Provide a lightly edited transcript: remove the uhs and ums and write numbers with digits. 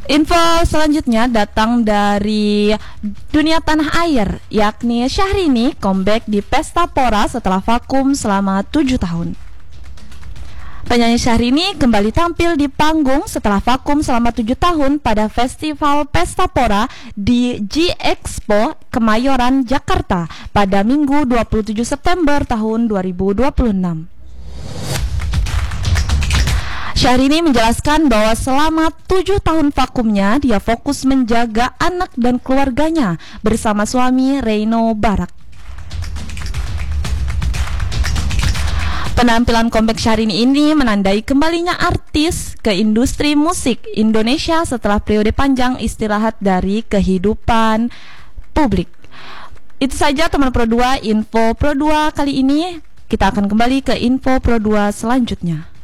Info selanjutnya datang dari dunia tanah air, yakni Syahrini comeback di Pesta Pora setelah vakum selama 7 tahun. Penyanyi Syahrini kembali tampil di panggung setelah vakum selama 7 tahun pada Festival Pesta Pora di G-Expo Kemayoran, Jakarta pada Minggu 27 September tahun 2026. Syahrini menjelaskan bahwa selama 7 tahun vakumnya, dia fokus menjaga anak dan keluarganya bersama suami Reino Barak. Penampilan comeback Syahrini ini menandai kembalinya artis ke industri musik Indonesia setelah periode panjang istirahat dari kehidupan publik. Itu saja teman Pro 2, info Pro 2 kali ini. Kita akan kembali ke info Pro 2 selanjutnya.